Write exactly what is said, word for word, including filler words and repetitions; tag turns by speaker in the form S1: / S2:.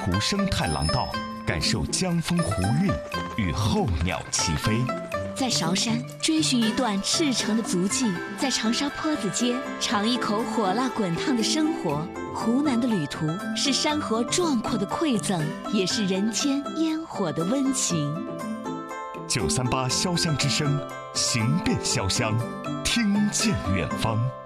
S1: 湖生态廊道，感受江风湖韵与候鸟齐飞。
S2: 在韶山追寻一段赤诚的足迹，在长沙坡子街尝一口火辣滚烫的生活。湖南的旅途是山河壮阔的馈赠，也是人间烟火的温情。
S1: 九三八潇湘之声，行遍潇湘，听见远方。